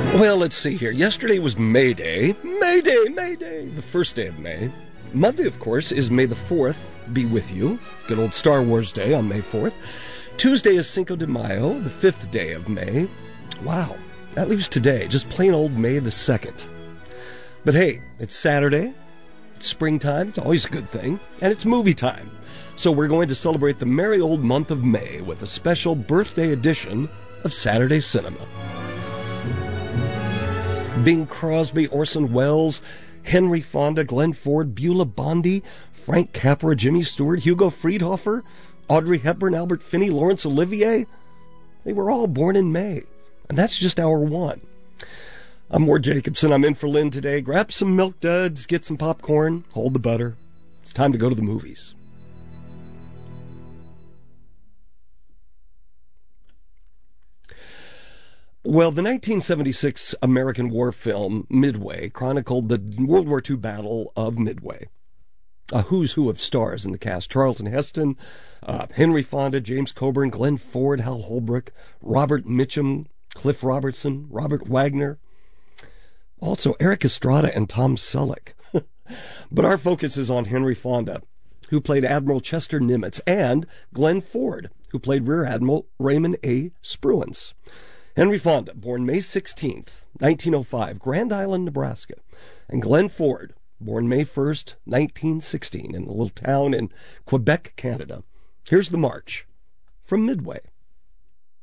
Well, let's see here. Yesterday was May Day. May Day, May Day, the first day of May. Monday, of course, is May the 4th, be with you. Good old Star Wars Day on May 4th. Tuesday is Cinco de Mayo, the 5th day of May. Wow, that leaves today, just plain old May the 2nd. But hey, it's Saturday, it's springtime, it's always a good thing, and it's movie time. So we're going to celebrate the merry old month of May with a special birthday edition of Saturday Cinema. Bing Crosby, Orson Welles, Henry Fonda, Glenn Ford, Beulah Bondi, Frank Capra, Jimmy Stewart, Hugo Friedhofer, Audrey Hepburn, Albert Finney, Laurence Olivier. They were all born in May, and that's just hour one. I'm Ward Jacobson. I'm in for Lynn today. Grab some Milk Duds, get some popcorn, hold the butter. It's time to go to the movies. Well, the 1976 American war film Midway chronicled the World War II Battle of Midway. A who's who of stars in the cast. Charlton Heston, Henry Fonda, James Coburn, Glenn Ford, Hal Holbrook, Robert Mitchum, Cliff Robertson, Robert Wagner. Also Eric Estrada and Tom Selleck. But our focus is on Henry Fonda, who played Admiral Chester Nimitz, and Glenn Ford, who played Rear Admiral Raymond A. Spruance. Henry Fonda, born May 16th, 1905, Grand Island, Nebraska. And Glenn Ford, born May 1st, 1916, in a little town in Quebec, Canada. Here's the march from Midway.